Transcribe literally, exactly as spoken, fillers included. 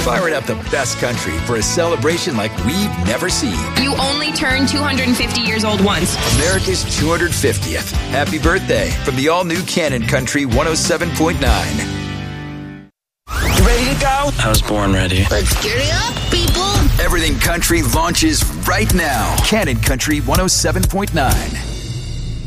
Firing up the best country for a celebration like we've never seen. You only turn two hundred fifty years old once. America's two hundred fiftieth. Happy birthday from the all-new Cannon Country one oh seven point nine. You ready to go? I was born ready. Let's get it up, people. Everything Country launches right now. Cannon Country one oh seven point nine.